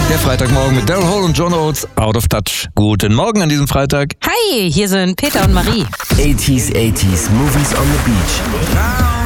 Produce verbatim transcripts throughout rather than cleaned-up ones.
Der Freitagmorgen mit Daryl Hall und John Oates, Out of Touch. Guten Morgen an diesem Freitag. Hi, hier sind Peter und Marie. eighties, eighties, Movies on the Beach.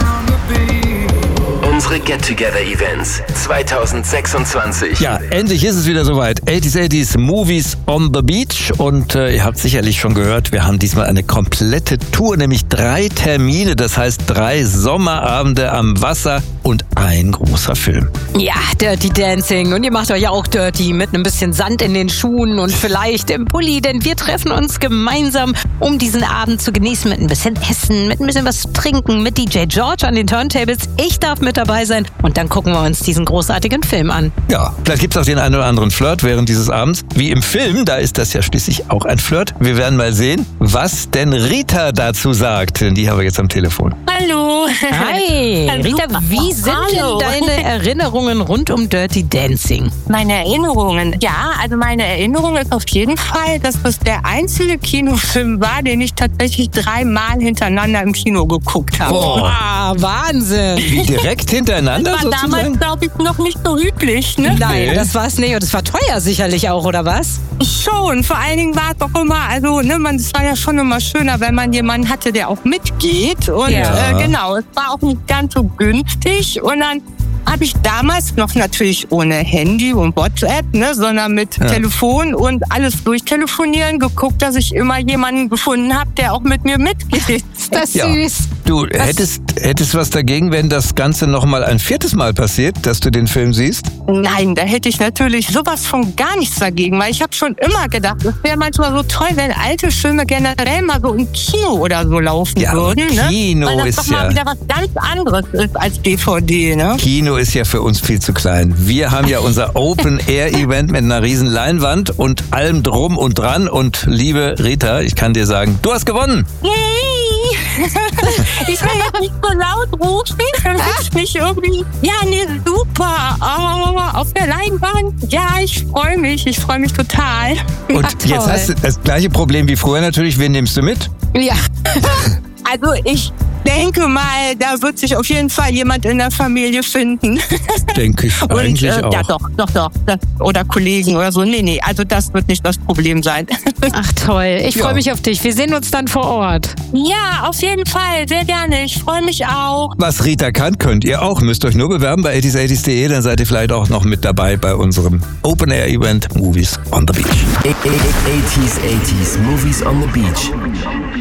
Unsere Get-Together-Events zwanzig sechsundzwanzig. Ja, endlich ist es wieder soweit. eighties, eighties, Movies on the Beach. Und äh, ihr habt sicherlich schon gehört, wir haben diesmal eine komplette Tour, nämlich drei Termine. Das heißt drei Sommerabende am Wasser und ein großer Film. Ja, Dirty Dancing. Und ihr macht euch ja auch dirty mit ein bisschen Sand in den Schuhen und vielleicht im Pulli. Denn wir treffen uns gemeinsam, um diesen Abend zu genießen mit ein bisschen Essen, mit ein bisschen was zu trinken, mit D J George an den Turntables. Ich darf mit dabei sein und dann gucken wir uns diesen großartigen Film an. Ja, vielleicht gibt es auch den einen oder anderen Flirt während dieses Abends. Wie im Film, da ist das ja schließlich auch ein Flirt. Wir werden mal sehen, was denn Rita dazu sagt. Denn die haben wir jetzt am Telefon. Hallo. Hi, Rita, wie sind Hallo. denn deine Erinnerungen rund um Dirty Dancing? Meine Erinnerungen. Ja, also meine Erinnerung ist auf jeden Fall, dass das der einzige Kinofilm war, den ich tatsächlich dreimal hintereinander im Kino geguckt habe. Boah. Ah, Wahnsinn. Wie direkt hintereinander Das war damals, sozusagen? glaube ich, noch nicht so üblich, ne? Nein, Nee. das war's nicht. Und es war teuer sicherlich auch, oder was? Schon. Vor allen Dingen war es doch immer, also, ne, man, es war ja schon immer schöner, wenn man jemanden hatte, der auch mitgeht. Und Ja. äh, genau, es war auch nicht ganz so günstig. Und dann habe ich damals noch natürlich ohne Handy und WhatsApp, ne, sondern mit Ja. Telefon und alles durchtelefonieren geguckt, dass ich immer jemanden gefunden habe, der auch mit mir mitgeht. Das ist Ja. süß. Du hättest, hättest was dagegen, wenn das Ganze noch mal ein viertes Mal passiert, dass du den Film siehst? Nein, da hätte ich natürlich sowas von gar nichts dagegen, weil ich habe schon immer gedacht, es wäre manchmal so toll, wenn alte Filme generell mal so im Kino oder so laufen Ja, aber würden. Ne? Kino weil das ist doch mal ja- wieder was ganz anderes ist als D V D, ne? Kino ist ja für uns viel zu klein. Wir haben ja unser Open-Air-Event mit einer riesen Leinwand und allem drum und dran. Und liebe Rita, ich kann dir sagen, du hast gewonnen. Yay! Ich will jetzt nicht so laut rufen, damit ich mich irgendwie... Ja, nee, super. Oh, auf der Leinwand. Ja, ich freue mich. Ich freue mich total. Und Ja, jetzt toll. hast du das gleiche Problem wie früher natürlich. Wen nimmst du mit? Ja. Also ich denke mal, da wird sich auf jeden Fall jemand in der Familie finden. Denke ich Und, eigentlich äh, auch. Ja, doch, doch, doch. Das, oder Kollegen oder so. Nee, nee, also das wird nicht das Problem sein. Ach toll, ich Ja. freue mich auf dich. Wir sehen uns dann vor Ort. Ja, auf jeden Fall. Sehr gerne. Ich freue mich auch. Was Rita kann, könnt ihr auch. Müsst euch nur bewerben bei eighties eighties punkt de, dann seid ihr vielleicht auch noch mit dabei bei unserem Open-Air-Event Movies on the Beach. eighties, eighties, Movies on the Beach.